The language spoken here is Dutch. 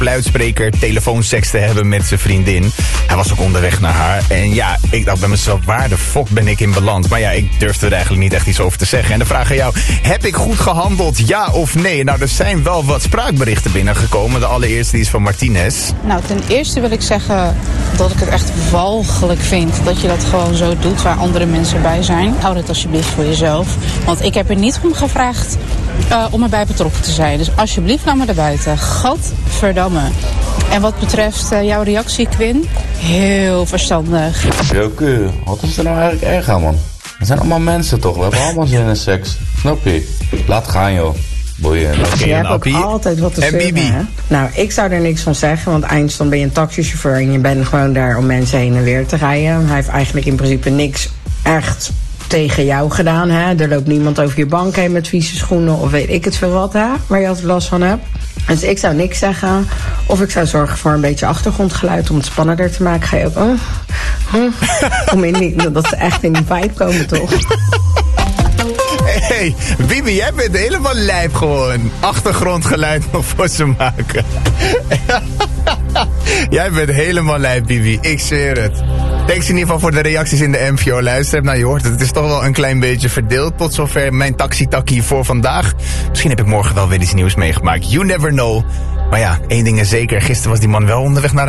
luidspreker telefoonseks te hebben met zijn vriendin. Hij was ook onderweg naar haar. En ja, ik dacht bij mezelf, waar de fuck ben ik in beland? Maar ja, ik durfde er eigenlijk niet echt iets over te zeggen. En de vraag aan jou, heb ik goed gehandeld, ja of nee? Nou, er zijn wel wat spraakberichten binnengekomen. De allereerste die is van Martinez. Nou, ten eerste wil ik zeggen dat ik het echt walgelijk vind dat je dat gewoon zo doet waar andere mensen bij zijn. Hou het alsjeblieft voor jezelf. Want ik heb er niet om gevraagd om erbij betrokken te zijn. Dus alsjeblieft laat me er buiten. Gadverdamme. En wat betreft jouw reactie, Quinn, heel verstandig. Joke, wat is er nou eigenlijk erg aan, man? We zijn allemaal mensen toch? We hebben allemaal zin in seks. Snap je? Laat gaan, joh. Boeien. Je hebt ook altijd wat te zeggen, Bibi. hè? Nou, ik zou er niks van zeggen, want eindstand ben je een taxichauffeur en je bent gewoon daar om mensen heen en weer te rijden. Hij heeft eigenlijk in principe niks echt tegen jou gedaan, hè? Er loopt niemand over je bank heen met vieze schoenen of weet ik het veel wat, hè? Waar je altijd last van hebt. Dus ik zou niks zeggen. Of ik zou zorgen voor een beetje achtergrondgeluid om het spannender te maken. Ga je ook... om in die, dat ze echt in die vibe komen, toch? Hey, Bibi, jij bent helemaal lijp gewoon. Achtergrondgeluid nog voor ze maken. Jij bent helemaal lijp, Bibi. Ik zweer het. Thanks in ieder geval voor de reacties in de MVO. Luister, nou je hoort het is toch wel een klein beetje verdeeld. Tot zover mijn taxi-takkie voor vandaag. Misschien heb ik morgen wel weer iets nieuws meegemaakt. You never know. Maar ja, één ding is zeker. Gisteren was die man wel onderweg naar